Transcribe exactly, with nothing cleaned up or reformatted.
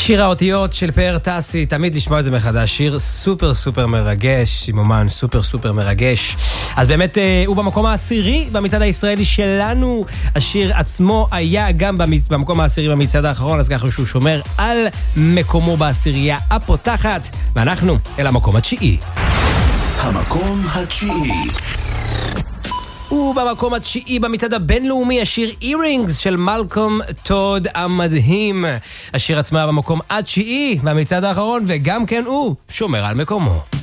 שיר האותיות של פאר טסי, תמיד לשמוע את זה מחדש, שיר סופר סופר מרגש, עם אומן סופר סופר מרגש. אז באמת הוא במקום העשירי במצעד הישראלי שלנו, השיר עצמו היה גם במקום העשירי במצעד האחרון, אז ככה שהוא שומר על מקומו בעשירייה הפותחת, ואנחנו אל המקום התשיעי. המקום התשיעי. ובמקום התשיעי במצעד הבינלאומי, השיר Earrings של מלקום טוד המדהים. השיר עצמה במקום התשיעי במצעד האחרון, וגם כן הוא שומר על מקומו.